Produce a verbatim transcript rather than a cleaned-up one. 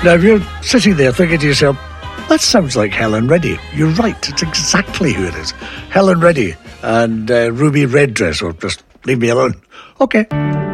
Now, if you're sitting there thinking to yourself, that sounds like Helen Reddy, you're right. It's exactly who it is. Helen Reddy and uh, Ruby Red Dress, or just leave me alone. Okay.